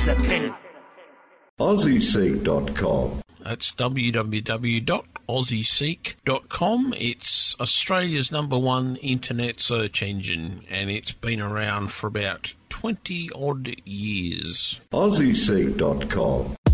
the king. AussieSeek.com. That's www.aussieseek.com. It's Australia's #1 internet search engine, and it's been around for about 20-odd years. AussieSeek.com.